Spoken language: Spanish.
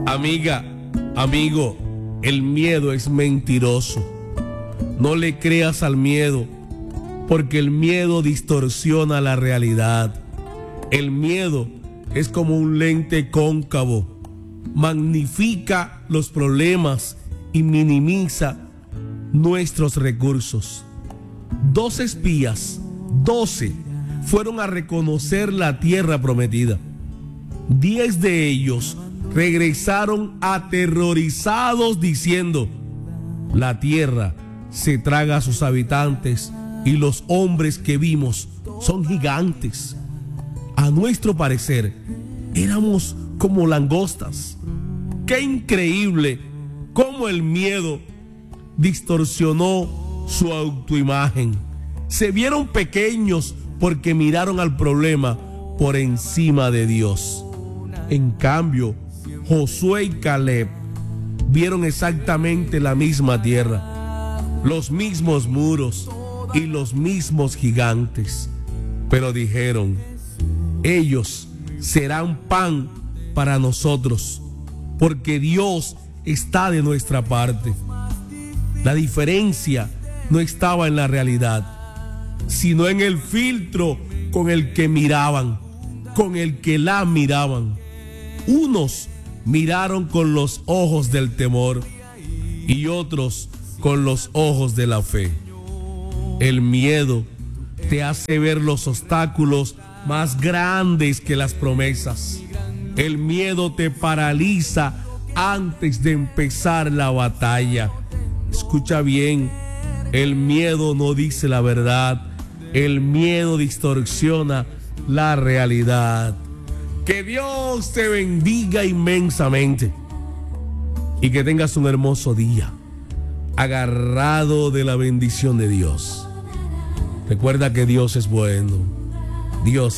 Amiga, amigo, el miedo es mentiroso. No le creas al miedo, porque el miedo distorsiona la realidad. El miedo es como un lente cóncavo. Magnifica los problemas y minimiza nuestros recursos. 12 espías, 12, fueron a reconocer la tierra prometida. 10 de ellos regresaron aterrorizados diciendo: la tierra se traga a sus habitantes y los hombres que vimos son gigantes. A nuestro parecer, éramos como langostas. Qué increíble cómo el miedo distorsionó su autoimagen. Se vieron pequeños porque miraron al problema por encima de Dios. En cambio, Josué y Caleb vieron exactamente la misma tierra, los mismos muros y los mismos gigantes. Pero dijeron: ellos serán pan para nosotros, porque Dios está de nuestra parte. La diferencia no estaba en la realidad, sino en el filtro con el que miraban, con el que la miraban. Unos miraron con los ojos del temor y otros con los ojos de la fe. El miedo te hace ver los obstáculos más grandes que las promesas. El miedo te paraliza antes de empezar la batalla. Escucha bien, el miedo no dice la verdad. El miedo distorsiona la realidad. Que Dios te bendiga inmensamente y que tengas un hermoso día, agarrado de la bendición de Dios. Recuerda que Dios es bueno. Dios